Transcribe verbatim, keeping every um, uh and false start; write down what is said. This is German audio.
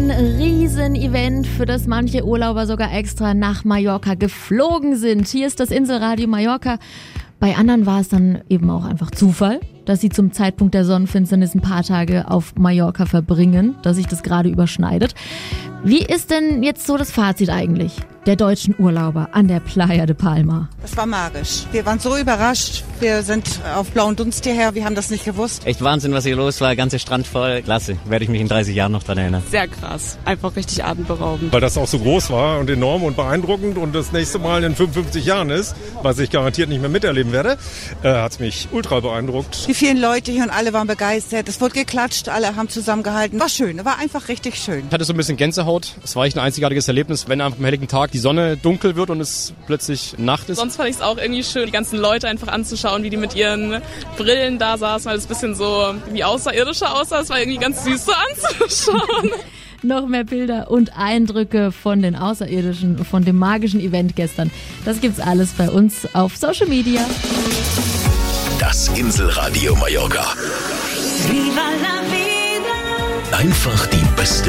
ein Riesen-Event, für das manche Urlauber sogar extra nach Mallorca geflogen sind. Hier ist das Inselradio Mallorca. Bei anderen war es dann eben auch einfach Zufall, dass sie zum Zeitpunkt der Sonnenfinsternis ein paar Tage auf Mallorca verbringen, dass sich das gerade überschneidet. Wie ist denn jetzt so das Fazit eigentlich der deutschen Urlauber an der Playa de Palma? Das war magisch. Wir waren so überrascht. Wir sind auf blauen Dunst hierher. Wir haben das nicht gewusst. Echt Wahnsinn, was hier los war. Ganze Strand voll. Klasse. Werde ich mich in dreißig Jahren noch dran erinnern. Sehr krass. Einfach richtig atemberaubend. Weil das auch so groß war und enorm und beeindruckend und das nächste Mal in fünfundfünfzig Jahren ist, was ich garantiert nicht mehr miterleben werde, äh, hat es mich ultra beeindruckt. Die vielen Leute hier und alle waren begeistert. Es wurde geklatscht, alle haben zusammengehalten. War schön. War einfach richtig schön. Ich hatte so ein bisschen Gänsehaut. Es war echt ein einzigartiges Erlebnis, wenn einfach am helllichten Tag die Sonne dunkel wird und es plötzlich Nacht ist. Sonst fand ich es auch irgendwie schön, die ganzen Leute einfach anzuschauen, wie die mit ihren Brillen da saßen, weil es ein bisschen so wie Außerirdische aussah. Es war irgendwie ganz süß so anzuschauen. Noch mehr Bilder und Eindrücke von den Außerirdischen, von dem magischen Event gestern. Das gibt's alles bei uns auf Social Media. Das Inselradio Mallorca. Viva la vida. Einfach die beste